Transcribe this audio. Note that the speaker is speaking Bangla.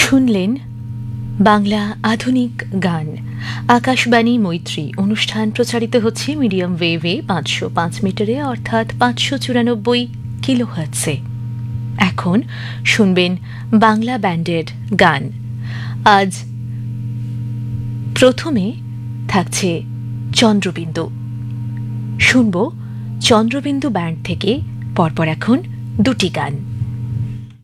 শুনলেন বাংলা আধুনিক গান। আকাশবাণী মৈত্রী অনুষ্ঠান প্রচারিত হচ্ছে মিডিয়াম ওয়েভে 505 মিটারে অর্থাৎ 594 কিলোহার্টজে। এখন শুনবেন বাংলা ব্যান্ডের গান। আজ প্রথমে থাকছে চন্দ্রবিন্দু। শুনব চন্দ্রবিন্দু ব্যান্ড থেকে পরপর এখন দুটি গান।